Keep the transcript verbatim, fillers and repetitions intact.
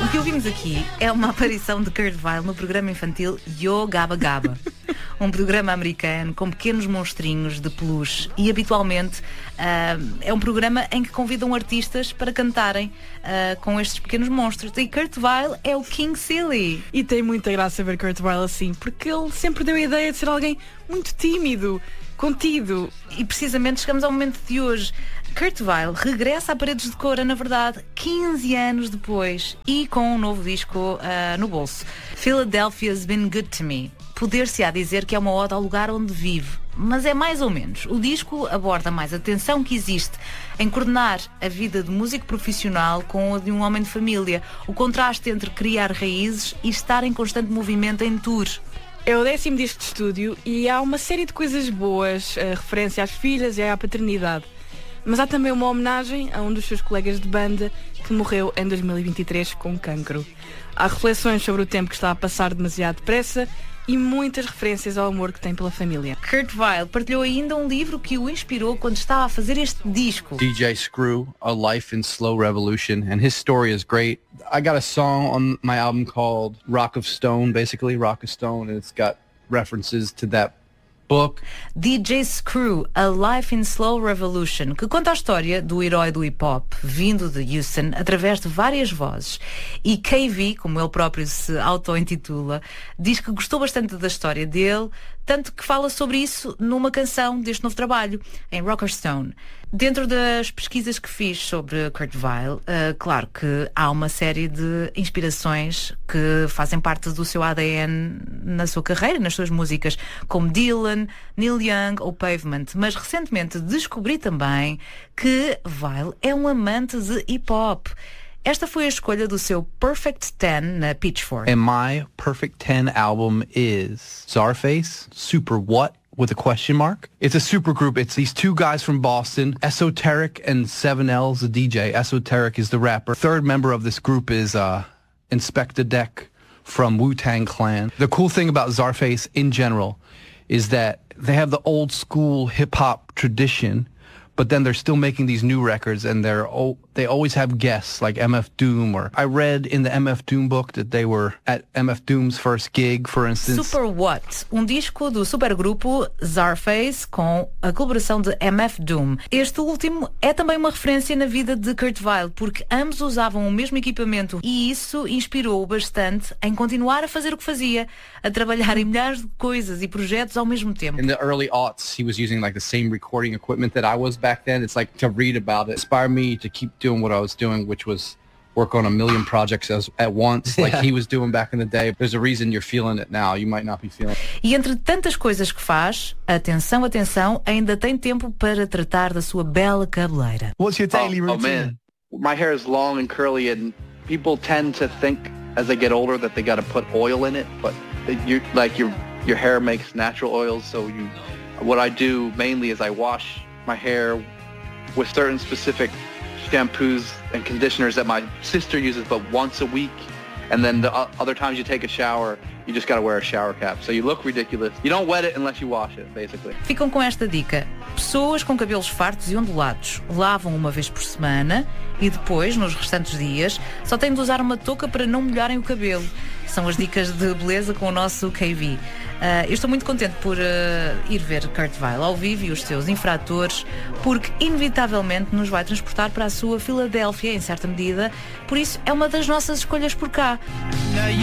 O que ouvimos aqui é uma aparição de Kurt Weill no programa infantil Yo Gabba Gabba, um programa americano com pequenos monstrinhos de peluche e habitualmente uh, é um programa em que convidam artistas para cantarem uh, com estes pequenos monstros. E Kurt Weill é o King Silly. E tem muita graça ver Kurt Weill assim, porque ele sempre deu a ideia de ser alguém muito tímido, contido. E precisamente chegamos ao momento de hoje. Kurt Weill regressa a Paredes de Cora, na verdade, quinze anos depois e com um novo disco uh, no bolso. Philadelphia's Been Good to Me. Poder-se-á dizer que é uma ode ao lugar onde vive, mas é mais ou menos. O disco aborda mais a tensão que existe em coordenar a vida de músico profissional com a de um homem de família, o contraste entre criar raízes e estar em constante movimento em tour. É o décimo disco de estúdio e há uma série de coisas boas, a referência às filhas e à paternidade. Mas há também uma homenagem a um dos seus colegas de banda que morreu em dois mil e vinte e três com cancro. Há reflexões sobre o tempo que está a passar demasiado depressa e muitas referências ao amor que tem pela família. Kurt Weill partilhou ainda um livro que o inspirou quando estava a fazer este disco. D J Screw, A Life in Slow Revolution, and his story is great. I got a song on my album called Rock of Stone, basically Rock of Stone, and it's got references to that book. D J Screw, A Life in Slow Revolution, que conta a história do herói do hip-hop, vindo de Houston, através de várias vozes. E K V, como ele próprio se auto-intitula, diz que gostou bastante da história dele, tanto que fala sobre isso numa canção deste novo trabalho, em Rocker Stone. Dentro das pesquisas que fiz sobre Kurt Weill, uh, claro que há uma série de inspirações que fazem parte do seu A D N na sua carreira, nas suas músicas, como Dylan, Neil Young ou Pavement. Mas recentemente descobri também que Weill é um amante de hip-hop. Esta foi a escolha do seu Perfect Ten na Pitchfork. And my Perfect Ten album is Czarface, Super What? With a question mark. It's a super group. It's these two guys from Boston, Esoteric and seven L's, the D J. Esoteric is the rapper. Third member of this group is uh, Inspector Deck from Wu-Tang Clan. The cool thing about Czarface in general is that they have the old school hip-hop tradition, but then they're still making these new records, and they're oh, they always have guests like M F Doom. Or I read in the M F Doom book that they were at M F Doom's first gig, for instance. Super What, um disco do supergrupo Czarface com a colaboração de M F Doom. Este último é também uma referência na vida de Kurt Weill, porque ambos usavam o mesmo equipamento e isso inspirou-o bastante em continuar a fazer o que fazia, a trabalhar em milhares de coisas e projetos ao mesmo tempo. In the early aughts, he was using like the same recording equipment that I was back then. It's like to read about it inspired me to keep doing what I was doing, which was work on a million projects as, at once, like he was doing back in the day. There's a reason you're feeling it now. You might not be feeling it. E entre tantas coisas que faz, atenção, atenção, ainda tem tempo para tratar da sua bela cabeleira. What's your daily oh, routine? Oh man, my hair is long and curly, and people tend to think as they get older that they got to put oil in it, but you like your your hair makes natural oils. So you, what I do mainly is I wash my hair with certain specific shampoos and conditioners that my sister uses, but once a week. And then the other times you take a shower, you just gotta wear a shower cap. So you look ridiculous. You don't wet it unless you wash it, basically. Ficam com esta dica. Pessoas com cabelos fartos e ondulados lavam uma vez por semana e depois, nos restantes dias, só têm de usar uma touca para não molharem o cabelo. São as dicas de beleza com o nosso K V. Uh, eu estou muito contente por uh, ir ver Kurt Weill ao vivo e os seus infratores, porque inevitavelmente nos vai transportar para a sua Filadélfia, em certa medida. Por isso, é uma das nossas escolhas por cá.